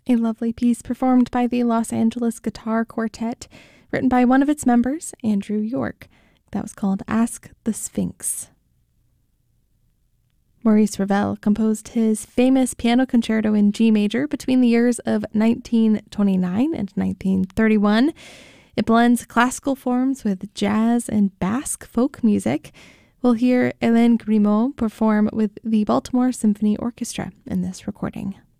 A lovely piece performed by the Los Angeles Guitar Quartet, written by one of its members, Andrew York. That was called Ask the Sphinx. Maurice Ravel composed his famous piano concerto in G major between the years of 1929 and 1931. It blends classical forms with jazz and Basque folk music. We'll hear Hélène Grimaud perform with the Baltimore Symphony Orchestra in this recording.